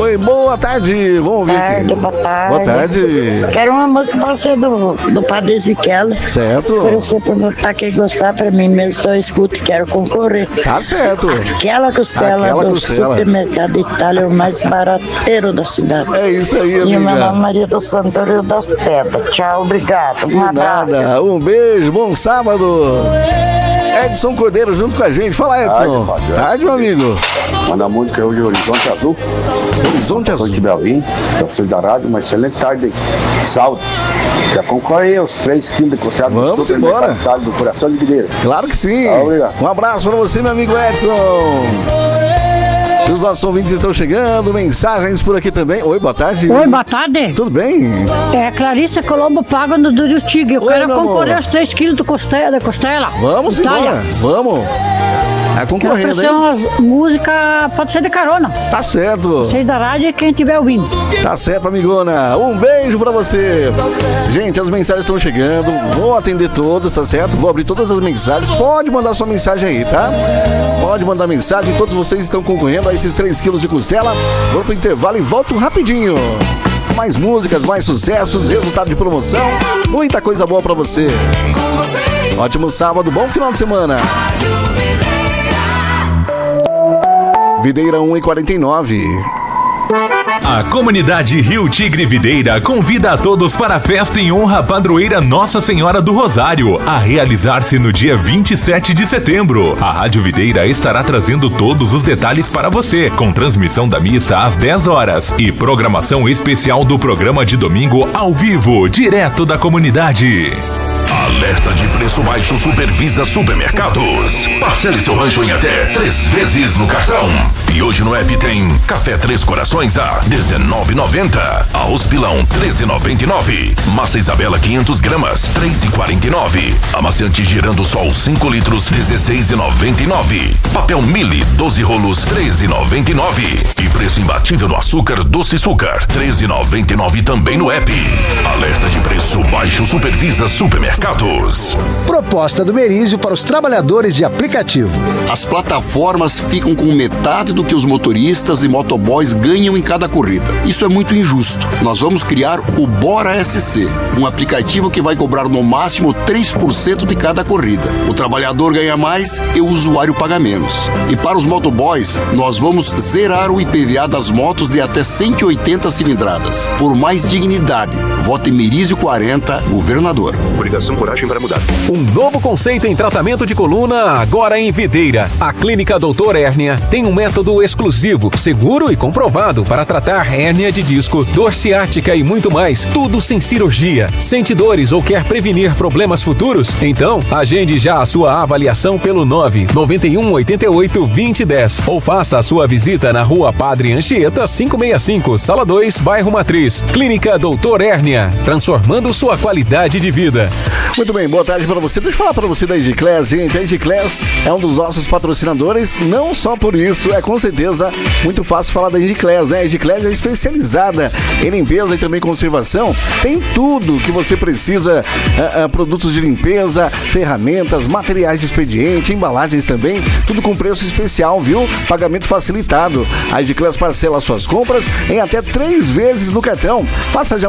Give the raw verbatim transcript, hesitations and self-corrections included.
Oi, boa tarde. Vamos ouvir tarde, aqui. Boa tarde. Boa tarde. Quero uma música pra você do, do Padre Ezequiel. Certo. Quero você perguntar quem gostar pra mim mesmo, só escuto e quero concorrer. Tá certo. Aquela costela Aquela do costela. supermercado Itália, o mais barateiro da cidade. É isso aí, E o meu amiga. nome é Maria do Santo Rio das Pedras. Tchau, obrigado. Um abraço. Nada. Um beijo, bom sábado. Edson Cordeiro junto com a gente. Fala, Edson. Tarde, Fábio. Tarde, meu amigo. Manda a música hoje, Horizonte Azul. Horizonte Azul. Sou de Belvim, da vocês da rádio, uma excelente tarde. Salve. Já concorre aos três quilos de costela do Vamos supermercado embora. Itália do Coração de Videira. Claro que sim. Tá, obrigado. Um abraço pra você, meu amigo Edson. Os nossos ouvintes estão chegando, mensagens por aqui também. Oi, boa tarde. Oi, boa tarde. Tudo bem? É Clarissa Colombo Paga no Dúrio Tigre. Eu Oi, quero meu concorrer amor. aos três quilos de costela. De costela. Vamos Itália. embora. Vamos. Tá Quero concorrendo, oferecer hein? umas músicas, pode ser de carona. Tá certo. Vocês da rádio e quem estiver ouvindo. Tá certo, amigona. Um beijo pra você. Gente, as mensagens estão chegando. Vou atender todas, tá certo? Vou abrir todas as mensagens. Pode mandar sua mensagem aí, tá? Pode mandar mensagem. Todos vocês estão concorrendo a esses três quilos de costela. Vou pro intervalo e volto rapidinho. Mais músicas, mais sucessos, resultado de promoção. Muita coisa boa pra você. Ótimo sábado, bom final de semana. Videira um e quarenta e nove. A comunidade Rio Tigre Videira convida a todos para a festa em honra à padroeira Nossa Senhora do Rosário, a realizar-se no dia vinte e sete de setembro. A Rádio Videira estará trazendo todos os detalhes para você, com transmissão da missa às dez horas e programação especial do programa de domingo ao vivo, direto da comunidade. Alerta de preço baixo Supervisa Supermercados. Parcele seu rancho em até três vezes no cartão. E hoje no app tem café Três Corações a dezenove e noventa. Arroz pilão treze e noventa e nove. Massa Isabela quinhentas gramas três e quarenta e nove. Amaciante girando sol cinco litros dezesseis e noventa e nove. Papel Mili doze rolos treze e noventa e nove. E preço imbatível no açúcar Doce Açúcar treze e noventa e nove também no app. Alerta de preço baixo Supervisa Supermercados. Proposta do Merizio para os trabalhadores de aplicativo. As plataformas ficam com metade do que os motoristas e motoboys ganham em cada corrida. Isso é muito injusto. Nós vamos criar o Bora S C, um aplicativo que vai cobrar no máximo três por cento de cada corrida. O trabalhador ganha mais e o usuário paga menos. E para os motoboys, nós vamos zerar o I P V A das motos de até cento e oitenta cilindradas. Por mais dignidade, vote Merizio quarenta, governador. Obrigação, coragem para mudar. Um novo conceito em tratamento de coluna agora em Videira. A Clínica Doutor Hérnia tem um método exclusivo, seguro e comprovado para tratar hérnia de disco, dor ciática e muito mais. Tudo sem cirurgia. Sente dores ou quer prevenir problemas futuros? Então, agende já a sua avaliação pelo nove nove um oito oito dois zero um zero ou faça a sua visita na Rua Padre Anchieta quinhentos e sessenta e cinco, Sala dois, Bairro Matriz. Clínica Doutor Hérnia, transformando sua qualidade de vida. Muito bem, boa tarde para você. Deixa eu falar para você da Ediclass, gente. A Ediclass é um dos nossos patrocinadores, não só por isso, é com certeza muito fácil falar da Ediclass, né? A Ediclass é especializada em limpeza e também conservação. Tem tudo que você precisa, uh, uh, produtos de limpeza, ferramentas, materiais de expediente, embalagens também, tudo com preço especial, viu? Pagamento facilitado. A Ediclass parcela suas compras em até três vezes no cartão. Faça já